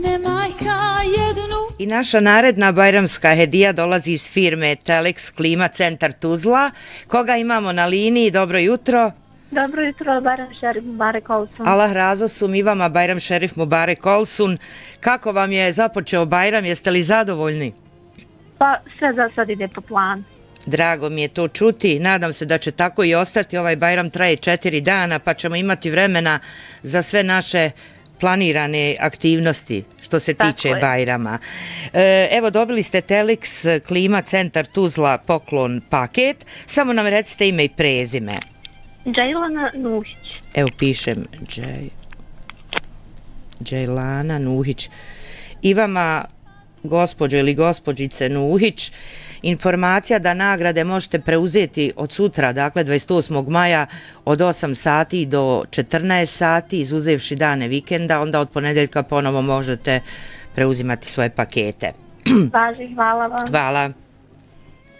I naša naredna bajramska hedija dolazi iz firme Telex Klima Centar Tuzla. Koga imamo na liniji? Dobro jutro. Dobro jutro, Bajram Šerif Mubarek Olsun. Allah razosum i vama, Bajram Šerif Mubarek Olsun. Kako vam je započeo Bajram? Jeste li zadovoljni? Pa sve za sad ide po planu. Drago mi je to čuti. Nadam se da će tako i ostati. Ovaj Bajram traje 4 dana pa ćemo imati vremena za sve naše planirane aktivnosti što se tiče Bajrama. Evo, dobili ste Telex Klima Centar Tuzla poklon paket. Samo nam recite ime i prezime. Džejlana Nuhić. Evo pišem Džejlana Nuhić. I vama, gospođo ili gospođice Nuhić, informacija da nagrade možete preuzeti od sutra, dakle 28. maja od 8 sati do 14 sati, izuzevši dane vikenda, onda od ponedeljka ponovo možete preuzimati svoje pakete. Važi, hvala vam. Hvala.